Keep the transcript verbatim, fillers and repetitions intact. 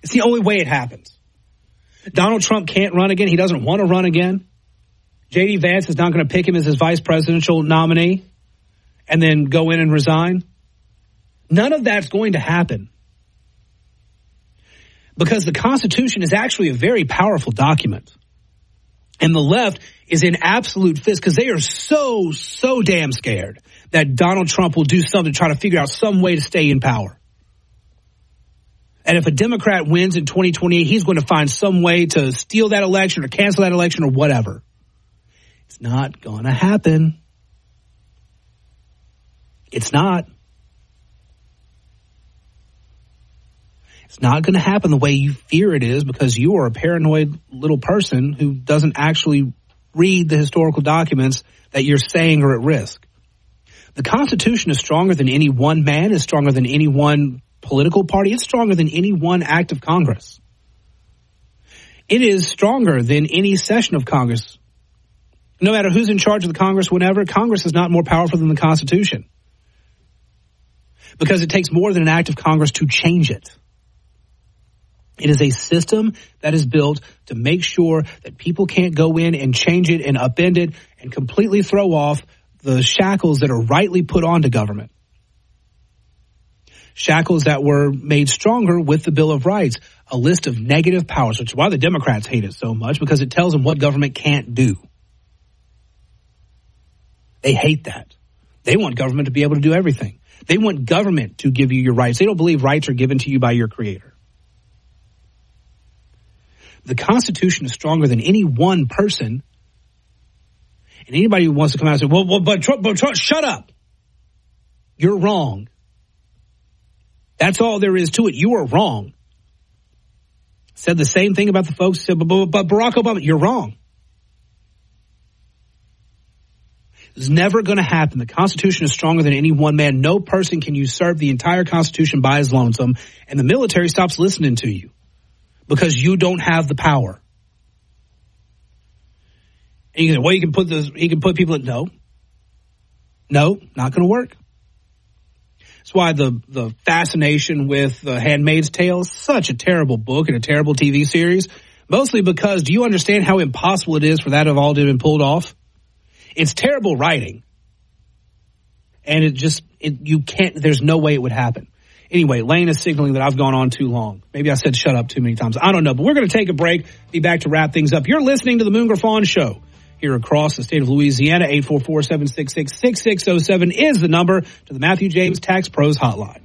It's the only way it happens. Donald Trump can't run again. He doesn't want to run again. J D. Vance is not going to pick him as his vice presidential nominee and then go in and resign. None of that's going to happen. Because the Constitution is actually a very powerful document. And the left is in absolute fist because they are so, so damn scared that Donald Trump will do something to try to figure out some way to stay in power. And if a Democrat wins in twenty twenty-eight, he's going to find some way to steal that election or cancel that election or whatever. It's not going to happen. It's not. It's not going to happen the way you fear it is because you are a paranoid little person who doesn't actually read the historical documents that you're saying are at risk. The Constitution is stronger than any one man, is stronger than any one political party. It's stronger than any one act of Congress. It is stronger than any session of Congress. No matter who's in charge of the Congress, whenever, Congress is not more powerful than the Constitution. Because it takes more than an act of Congress to change it. It is a system that is built to make sure that people can't go in and change it and upend it and completely throw off the shackles that are rightly put onto government. Shackles that were made stronger with the Bill of Rights, a list of negative powers, which is why the Democrats hate it so much, because it tells them what government can't do. They hate that. They want government to be able to do everything. They want government to give you your rights. They don't believe rights are given to you by your creator. The Constitution is stronger than any one person. And anybody who wants to come out and say, well, well but, Trump, but Trump, shut up. You're wrong. That's all there is to it. You are wrong. Said the same thing about the folks who said, but, but, but Barack Obama, you're wrong. It's never going to happen. The Constitution is stronger than any one man. No person can usurp the entire Constitution by his lonesome, and the military stops listening to you. Because you don't have the power. And you can say, well, you can put this, he can put people in. No. No, not going to work. That's why the, the fascination with The Handmaid's Tale is such a terrible book and a terrible T V series. Mostly because, do you understand how impossible it is for that to have all been pulled off? It's terrible writing. And it just, it, you can't, there's no way it would happen. Anyway, Lane is signaling that I've gone on too long. Maybe I said shut up too many times. I don't know, but we're going to take a break. Be back to wrap things up. You're listening to the Moon Griffon Show here across the state of Louisiana. eight four four, seven six six, six six zero seven is the number to the Matthew James Tax Pros Hotline.